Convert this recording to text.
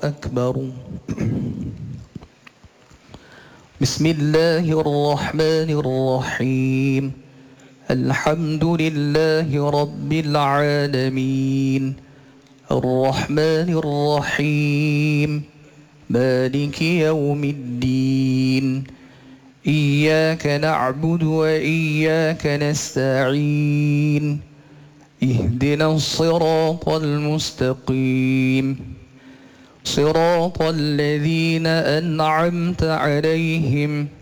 أكبر. بسم الله الرحمن الرحيم. الحمد لله رب العالمين الرحمن الرحيم مالك يوم الدين إياك نعبد وإياك نستعين اهدنا الصراط المستقيم صراط الذين أنعمت عليهم